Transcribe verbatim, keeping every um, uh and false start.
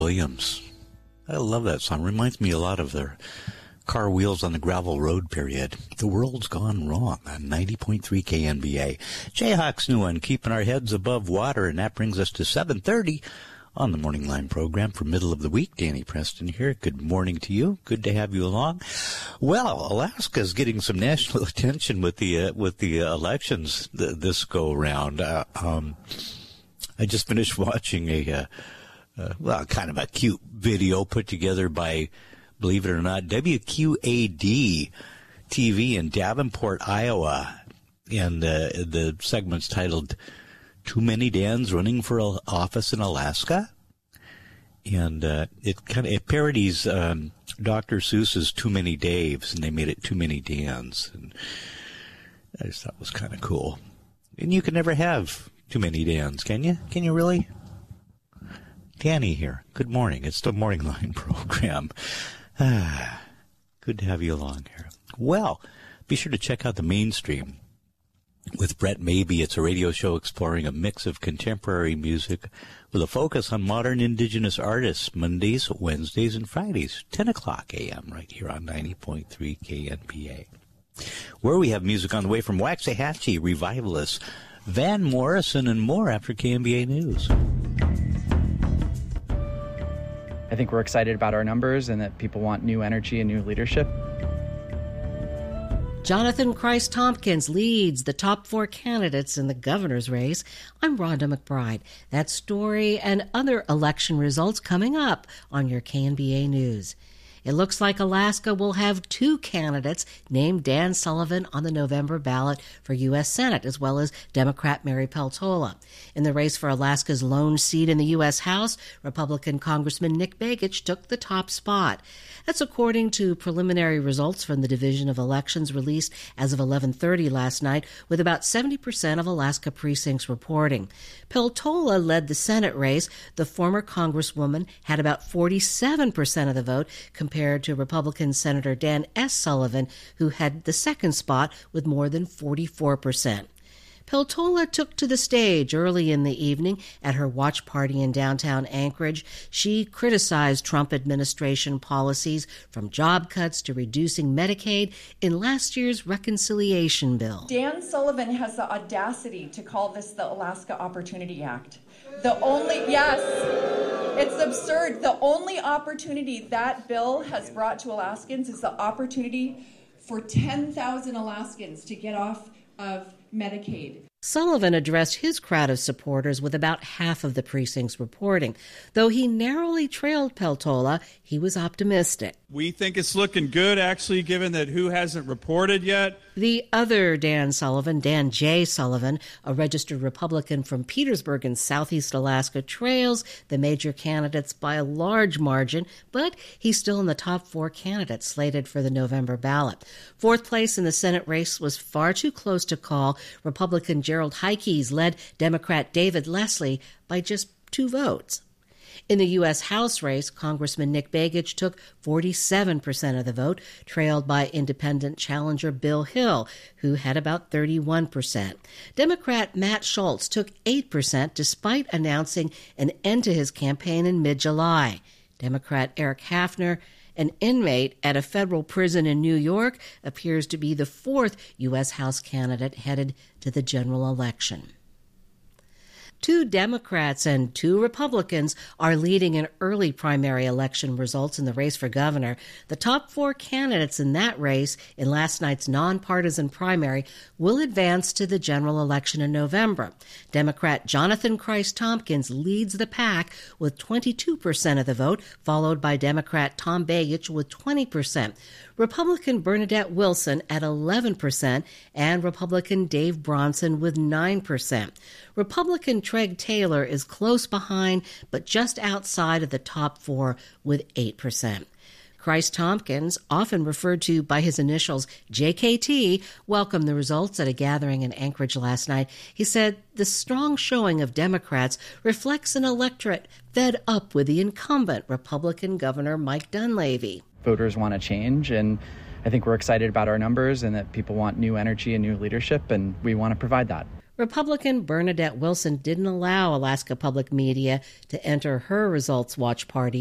Williams. I love that song. Reminds me a lot of their Car Wheels on the Gravel Road period. The World's Gone Wrong on ninety point three K N B A. Jayhawk's new one, Keeping Our Heads Above Water, and that brings us to seven thirty on the Morning Line program for middle of the week. Danny Preston here. Good morning to you. Good to have you along. Well, Alaska's getting some national attention with the uh, with the uh, elections th- this go around. Uh, um, I just finished watching a uh, uh, well, kind of a cute video put together by, believe it or not, W Q A D T V in Davenport, Iowa, and uh, the segment's titled "Too Many Dans Running for Office in Alaska," and uh, it kind of it parodies um, Doctor Seuss's "Too Many Daves," and they made it "Too Many Dans," and I just thought it was kind of cool. And you can never have too many Dans, can you? Can you really? Danny here. Good morning. It's the Morning Line program. Ah, good to have you along here. Well, be sure to check out the Mainstream with Brett Mabey. It's a radio show exploring a mix of contemporary music with a focus on modern indigenous artists, Mondays, Wednesdays, and Fridays, ten o'clock a.m. right here on ninety point three K N P A. Where we have music on the way from Waxahachie, Revivalists, Van Morrison, and more after K N B A News. I think we're excited about our numbers and that people want new energy and new leadership. Jonathan Christ Tompkins leads the top four candidates in the governor's race. I'm Rhonda McBride. That story and other election results coming up on your K N B A News. It looks like Alaska will have two candidates named Dan Sullivan on the November ballot for U S Senate, as well as Democrat Mary Peltola. In the race for Alaska's lone seat in the U S House, Republican Congressman Nick Begich took the top spot. That's according to preliminary results from the Division of Elections released as of eleven thirty last night, with about seventy percent of Alaska precincts reporting. Peltola led the Senate race. The former Congresswoman had about forty-seven percent of the vote, compared to Republican Senator Dan S. Sullivan, who had the second spot with more than forty-four percent. Peltola took to the stage early in the evening at her watch party in downtown Anchorage. She criticized Trump administration policies, from job cuts to reducing Medicaid, in last year's reconciliation bill. Dan Sullivan has the audacity to call this the Alaska Opportunity Act. The only, yes, it's absurd. The only opportunity that bill has brought to Alaskans is the opportunity for ten thousand Alaskans to get off of Medicaid. Sullivan addressed his crowd of supporters with about half of the precincts reporting. Though he narrowly trailed Peltola, he was optimistic. We think it's looking good, actually, given that who hasn't reported yet. The other Dan Sullivan, Dan J. Sullivan, a registered Republican from Petersburg in southeast Alaska, trails the major candidates by a large margin, but he's still in the top four candidates slated for the November ballot. Fourth place in the Senate race was far too close to call. Republican Gerald Heikes led Democrat David Leslie by just two votes. In the U S House race, Congressman Nick Begich took forty-seven percent of the vote, trailed by independent challenger Bill Hill, who had about thirty-one percent. Democrat Matt Schultz took eight percent despite announcing an end to his campaign in mid-July. Democrat Eric Hafner, an inmate at a federal prison in New York, appears to be the fourth U S House candidate headed to the general election. Two Democrats and two Republicans are leading in early primary election results in the race for governor. The top four candidates in that race in last night's nonpartisan primary will advance to the general election in November. Democrat Jonathan Christ Tompkins leads the pack with twenty-two percent of the vote, followed by Democrat Tom Begich with twenty percent. Republican Bernadette Wilson at eleven percent and Republican Dave Bronson with nine percent. Republican Treg Taylor is close behind, but just outside of the top four with eight percent. Christ Tompkins, often referred to by his initials J K T, welcomed the results at a gathering in Anchorage last night. He said the strong showing of Democrats reflects an electorate fed up with the incumbent Republican Governor Mike Dunleavy. Voters want to change, and I think we're excited about our numbers and that people want new energy and new leadership, and we want to provide that. Republican Bernadette Wilson didn't allow Alaska Public Media to enter her results watch party